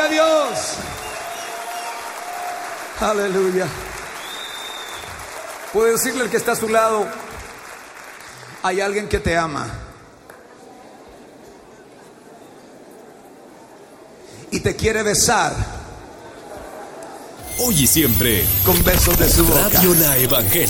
Gloria a Dios. Aleluya. Puede decirle al que está a su lado: hay alguien que te ama y te quiere besar hoy y siempre con besos de su boca. Radio La Evangélica.